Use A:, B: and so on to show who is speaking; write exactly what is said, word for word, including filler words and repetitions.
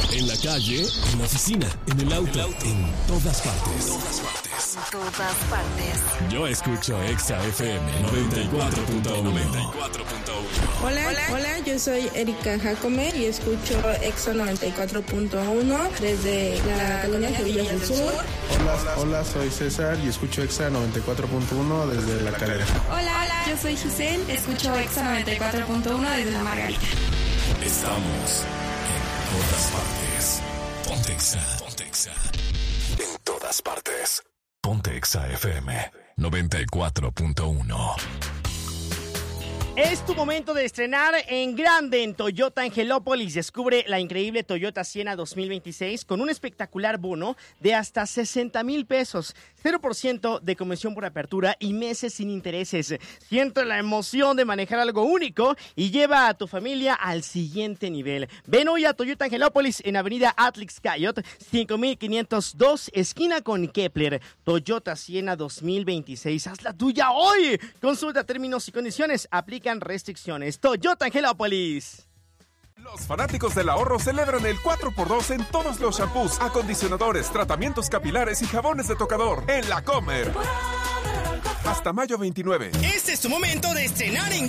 A: En la calle, en la oficina, en el auto, en todas partes. Todas partes.
B: En todas partes.
A: Yo escucho Exa F M noventa y cuatro punto uno.
C: Hola, hola, hola, yo soy Erika Jacome y escucho Exa noventa y cuatro punto uno desde la colonia Sevilla del Sur.
D: Hola, hola, soy César y escucho Exa noventa y cuatro punto uno desde La Calera.
E: Hola, hola, yo soy Giselle, escucho Exa noventa y cuatro punto uno desde La Margarita.
A: Estamos en todas partes. Ponte Exa. Ponte Exa. En todas partes. Ponte Exa F M noventa y cuatro punto uno.
F: Es tu momento de estrenar en grande en Toyota Angelópolis. Descubre la increíble Toyota Siena dos mil veintiséis con un espectacular bono de hasta sesenta mil pesos, cero por ciento de comisión por apertura y meses sin intereses. Siente la emoción de manejar algo único y lleva a tu familia al siguiente nivel. Ven hoy a Toyota Angelópolis en Avenida Atlix Cayot, cinco mil quinientos dos, esquina con Kepler. Toyota Siena dos mil veintiséis. Haz la tuya hoy. Consulta términos y condiciones. Aplican restricciones. Toyota Angelópolis.
G: Los fanáticos del ahorro celebran el cuatro por dos en todos los shampoos, acondicionadores, tratamientos capilares y jabones de tocador en La Comer. Hasta mayo veintinueve.
H: Este es tu momento de estrenar en